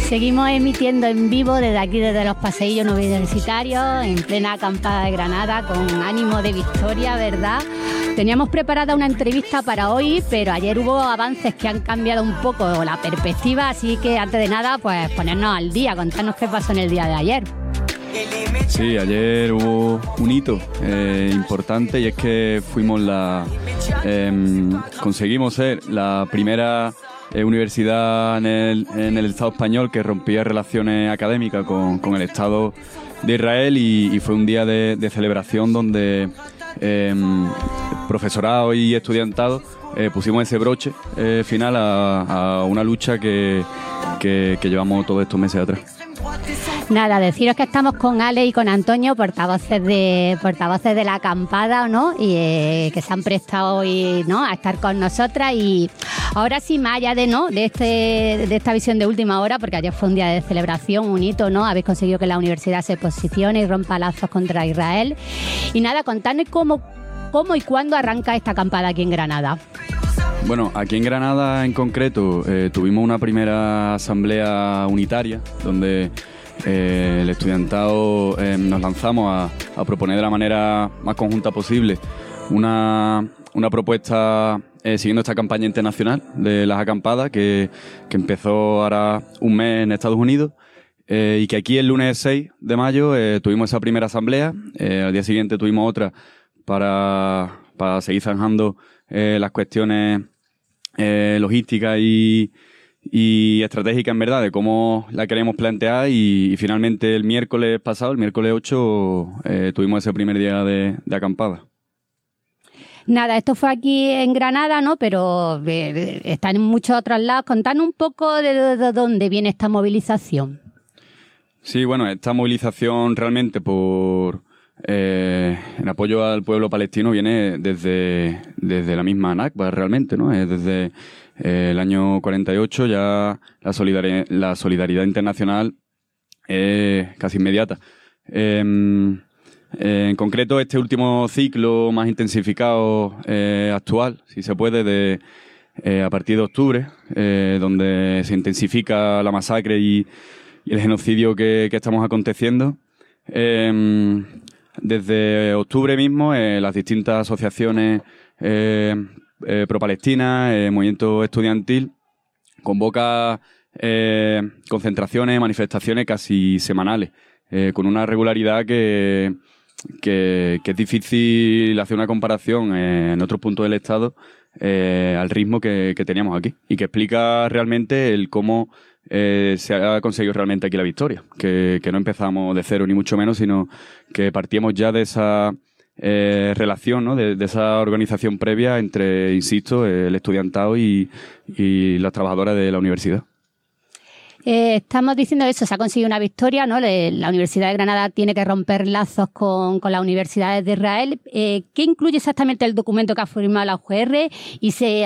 Seguimos emitiendo en vivo desde aquí, desde los paseillos universitarios, en plena acampada de Granada, con ánimo de victoria, ¿verdad? Teníamos preparada una entrevista para hoy, pero ayer hubo avances que han cambiado un poco la perspectiva, así que antes de nada, pues ponernos al día, contarnos qué pasó en el día de ayer. Sí, ayer hubo un hito importante, y es que conseguimos ser la primera universidad en el Estado español que rompía relaciones académicas con el Estado de Israel, y fue un día de celebración donde profesorado y estudiantado pusimos ese broche final a una lucha que llevamos todos estos meses atrás. Nada, deciros que estamos con Ale y con Antonio, portavoces de la acampada, ¿no? Y que se han prestado hoy, ¿no?, a estar con nosotras. Y ahora sí, más allá de esta visión de última hora, porque ayer fue un día de celebración, un hito, ¿no? Habéis conseguido que la universidad se posicione y rompa lazos contra Israel. Y nada, contadnos cómo y cuándo arranca esta acampada aquí en Granada. Bueno, aquí en Granada en concreto tuvimos una primera asamblea unitaria donde el estudiantado nos lanzamos a proponer de la manera más conjunta posible una propuesta siguiendo esta campaña internacional de las acampadas que empezó ahora un mes en Estados Unidos, y que aquí el lunes 6 de mayo tuvimos esa primera asamblea. Al día siguiente tuvimos otra para seguir zanjando las cuestiones logísticas y estratégica, en verdad, de cómo la queremos plantear, y finalmente el miércoles pasado, el miércoles 8, tuvimos ese primer día de acampada. Nada, esto fue aquí en Granada, ¿no? Pero está en muchos otros lados. Contadnos un poco de dónde viene esta movilización. Sí, bueno, esta movilización realmente en apoyo al pueblo palestino viene desde la misma Nakba, realmente, ¿no? Desde el año 48 ya la solidaridad internacional es casi inmediata. En concreto, este último ciclo más intensificado actual, si se puede, a partir de octubre, donde se intensifica la masacre y el genocidio que estamos aconteciendo. Desde octubre mismo, las distintas asociaciones pro-palestinas, movimiento estudiantil, convoca concentraciones, manifestaciones casi semanales, con una regularidad que es difícil hacer una comparación en otros puntos del Estado al ritmo que teníamos aquí, y que explica realmente el cómo se ha conseguido realmente aquí la victoria, que no empezamos de cero ni mucho menos, sino que partíamos ya de esa relación, ¿no?, de esa organización previa entre, insisto, el estudiantado y las trabajadoras de la universidad. Estamos diciendo eso, se ha conseguido una victoria, ¿no? La Universidad de Granada tiene que romper lazos con las universidades de Israel. ¿Qué incluye exactamente el documento que ha firmado la UGR? Y